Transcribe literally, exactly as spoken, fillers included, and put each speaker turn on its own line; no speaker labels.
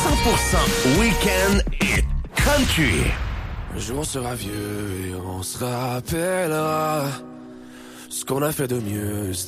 cent pour cent Week-end Hit Country.
Un jour on sera vieux et on se rappellera ce qu'on a fait de mieux.